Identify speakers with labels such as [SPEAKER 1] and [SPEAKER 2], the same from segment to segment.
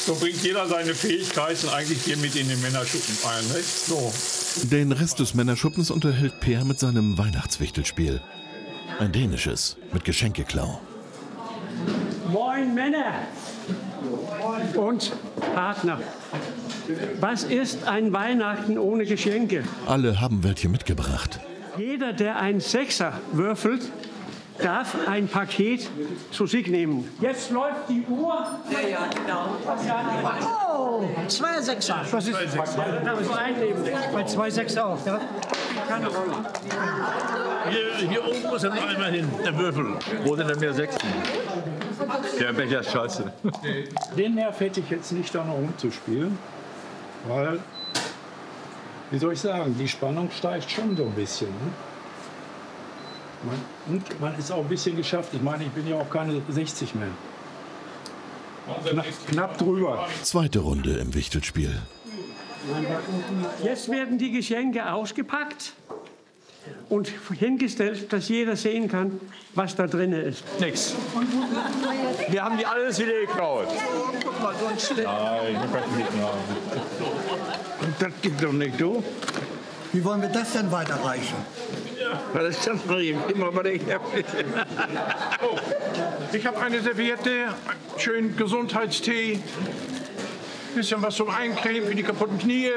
[SPEAKER 1] So bringt jeder seine Fähigkeiten eigentlich hier mit in den Männerschuppen ein. Nicht? So.
[SPEAKER 2] Den Rest des Männerschuppens unterhält Per mit seinem Weihnachtswichtelspiel. Ein dänisches mit Geschenkeklau.
[SPEAKER 3] Moin Männer und Partner. Was ist ein Weihnachten ohne Geschenke?
[SPEAKER 2] Alle haben welche mitgebracht.
[SPEAKER 3] Jeder, der einen Sechser würfelt, darf ein Paket zu sich nehmen. Jetzt läuft die Uhr.
[SPEAKER 4] Ja, genau.
[SPEAKER 5] Oh, 2 Sechser.
[SPEAKER 3] Was ist das? Da ist ein nehmen.
[SPEAKER 5] Bei 2 Sechser auch, ja?
[SPEAKER 3] Keine Rolle.
[SPEAKER 1] Hier oben muss dann einmal hin, der Würfel.
[SPEAKER 6] Wo sind denn mehr Sechsen? Der Becher ist scheiße.
[SPEAKER 1] Den Nerv hätte ich jetzt nicht, da noch rumzuspielen, weil, wie soll ich sagen, die Spannung steigt schon so ein bisschen. Ne? Und man ist auch ein bisschen geschafft. Ich meine, ich bin ja auch keine 60 mehr. Knapp drüber.
[SPEAKER 2] Zweite Runde im Wichtelspiel.
[SPEAKER 3] Jetzt werden die Geschenke ausgepackt und hingestellt, dass jeder sehen kann, was da drin ist.
[SPEAKER 6] Nix. Wir haben die alles wieder geklaut.
[SPEAKER 1] Nein, ich kann nicht haben. Das geht doch nicht, du.
[SPEAKER 5] Wie wollen wir das denn weiterreichen?
[SPEAKER 1] Das ist das immer bei der Oh, ich habe eine Serviette, schön Gesundheitstee, bisschen was zum Eincremen für die kaputten Knie.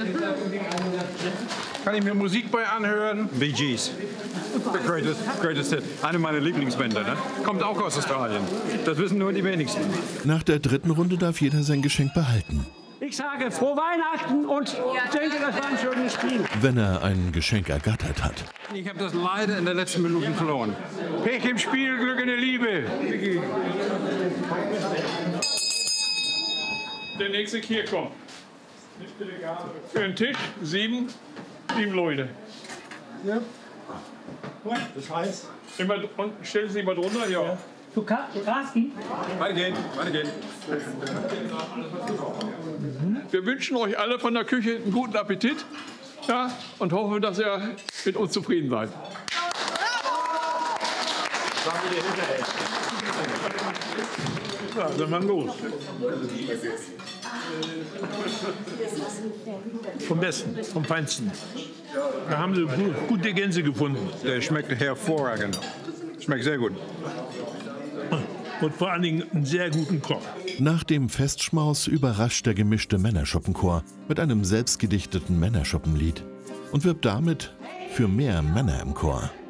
[SPEAKER 1] Kann ich mir Musik bei anhören?
[SPEAKER 6] Bee Gees. Greatest Hit. Eine meiner Lieblingsbänder. Ne? Kommt auch aus Australien. Das wissen nur die wenigsten.
[SPEAKER 2] Nach der dritten Runde darf jeder sein Geschenk behalten.
[SPEAKER 3] Ich sage frohe Weihnachten und ich denke, das war ein schönes Spiel.
[SPEAKER 2] Wenn er ein Geschenk ergattert hat.
[SPEAKER 6] Ich habe das leider in der letzten Minute verloren.
[SPEAKER 1] Pech im Spiel, Glück in der Liebe. Der nächste hier kommt. Für den Tisch 7 Leute.
[SPEAKER 5] Ja. Das heißt?
[SPEAKER 1] Immer, und stellen Sie mal drunter, ja.
[SPEAKER 3] Du Carsten?
[SPEAKER 6] Weiter gehen.
[SPEAKER 1] Wir wünschen euch alle von der Küche einen guten Appetit, ja, und hoffen, dass ihr mit uns zufrieden seid. Ja, dann mal los. Vom Besten, vom Feinsten. Da haben Sie gute Gänse gefunden.
[SPEAKER 6] Der schmeckt hervorragend. Schmeckt sehr gut.
[SPEAKER 1] Und vor allen Dingen einen sehr guten Koch.
[SPEAKER 2] Nach dem Festschmaus überrascht der gemischte Männerschuppenchor mit einem selbstgedichteten Männerschuppenlied und wirbt damit für mehr Männer im Chor.